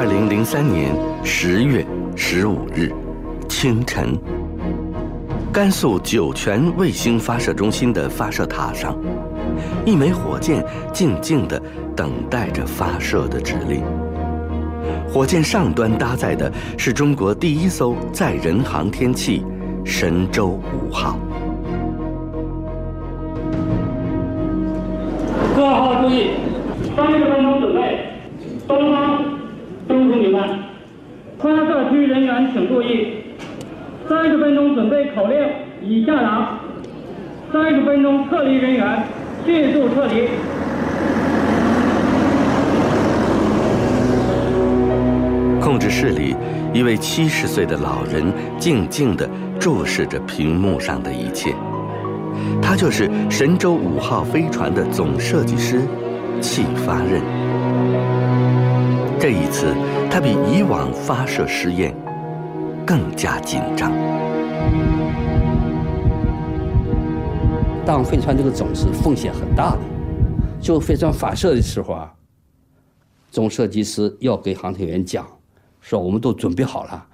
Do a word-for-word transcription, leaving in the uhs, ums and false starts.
二零零三年十月十五日清晨，甘肃酒泉卫星发射中心的发射塔上，一枚火箭静静地等待着发射的指令。火箭上端搭载的是中国第一艘载人航天器神舟五号。 各号注意，三十分钟准备，东方中途明白。发射区人员请注意，三十分钟准备口令已下达，三十分钟撤离人员迅速撤离。 控制室里，一位七十岁的老人静静地注视着屏幕上的一切。他就是神舟五号飞船的总设计师戚发轫。这一次，他比以往发射试验更加紧张。 当飞船这个种是风险很大的，就飞船发射的时候啊，总设计师要给航天员讲，说我们都准备好了，